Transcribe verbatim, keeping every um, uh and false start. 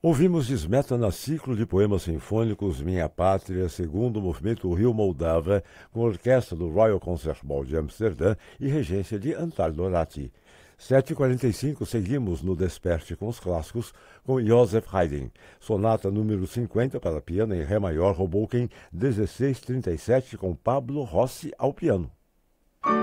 Ouvimos Smetana Ciclo de Poemas Sinfônicos Minha Pátria, segundo o movimento Rio Moldava, com a orquestra do Royal Concert Hall de Amsterdã e regência de Antal Dorati. sete e quarenta e cinco, seguimos no Desperte com os clássicos, com Joseph Haydn, sonata número cinquenta para piano em Ré maior, Hoboken, dezesseis trinta e sete, com Pablo Rossi ao piano.